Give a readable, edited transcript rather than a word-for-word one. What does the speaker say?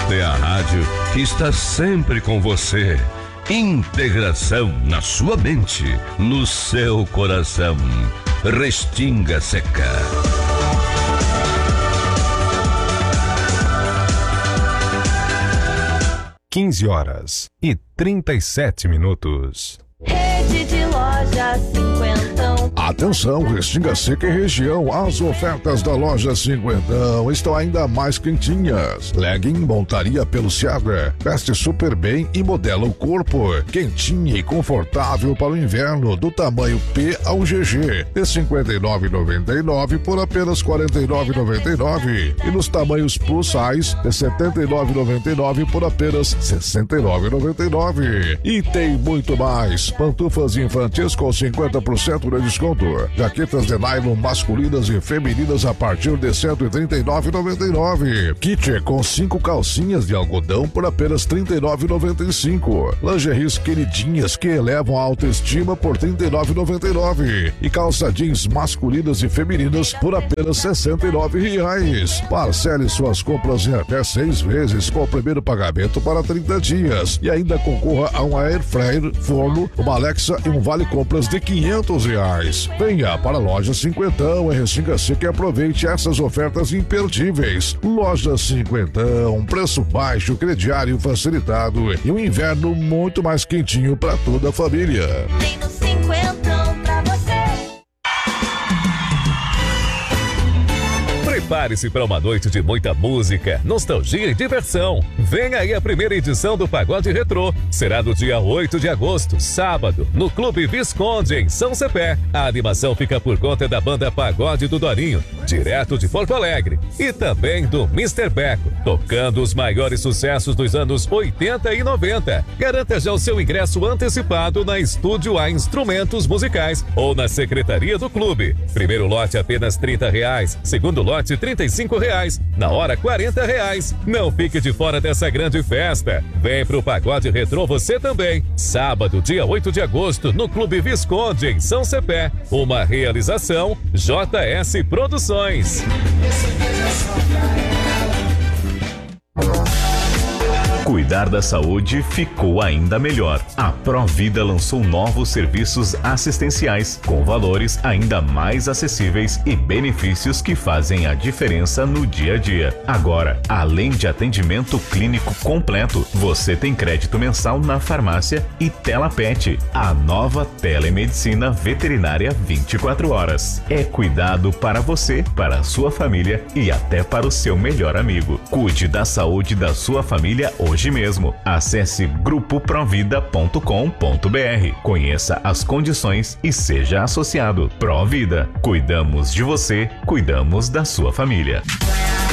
É a rádio que está sempre com você. Integração na sua mente, no seu coração. Restinga Seca. 15h37. Rede de Loja Cinquentão. Atenção, Restinga Seca e região. As ofertas da Loja Cinquentão estão ainda mais quentinhas. Legging montaria pelo Seabra. Veste super bem e modela o corpo. Quentinha e confortável para o inverno, do tamanho P ao GG. De R$ 59,99 por apenas R$ 49,99. E nos tamanhos plus size, de R$ 79,99 por apenas R$ 69,99. E tem muito mais. Pantufas infantis com 50% de desconto. Jaquetas de nylon masculinas e femininas a partir de R$ 139,99. Kit com 5 calcinhas de algodão por apenas R$ 39,95. Lingeries queridinhas que elevam a autoestima por R$ 39,99. E calça jeans masculinas e femininas por apenas R$ 69,00. Parcele suas compras em até 6 vezes com o primeiro pagamento para 30 dias. E ainda concorra a um air fryer, forno, uma Alexa e um vale compras de R$ 500. Venha para a Loja Cinquentão, em Restinga Seca, e aproveite essas ofertas imperdíveis. Loja Cinquentão, preço baixo, crediário facilitado e um inverno muito mais quentinho para toda a família. Tem no Cinquentão pra você. Prepare-se para uma noite de muita música, nostalgia e diversão. Vem aí a primeira edição do Pagode Retrô. Será no dia 8 de agosto, sábado, no Clube Visconde, em São Cepé. A animação fica por conta da banda Pagode do Dorinho, direto de Porto Alegre. E também do Mr. Beco, tocando os maiores sucessos dos anos 80 e 90. Garanta já o seu ingresso antecipado na Estúdio A Instrumentos Musicais ou na Secretaria do Clube. Primeiro lote apenas R$ 30, segundo lote R$ 35, na hora R$ 40. Não fique de fora dessa grande festa. Vem pro Pagode Retrô você também. Sábado, dia 8 de agosto, no Clube Visconde, em São Cepé. Uma realização JS Produções. Cuidar da saúde ficou ainda melhor. A Provida lançou novos serviços assistenciais com valores ainda mais acessíveis e benefícios que fazem a diferença no dia a dia. Agora, além de atendimento clínico completo, você tem crédito mensal na farmácia e TelaPet, a nova telemedicina veterinária 24 horas. É cuidado para você, para a sua família e até para o seu melhor amigo. Cuide da saúde da sua família hoje mesmo. Acesse grupoprovida.com.br. Conheça as condições e seja associado. Provida. Cuidamos de você, cuidamos da sua família.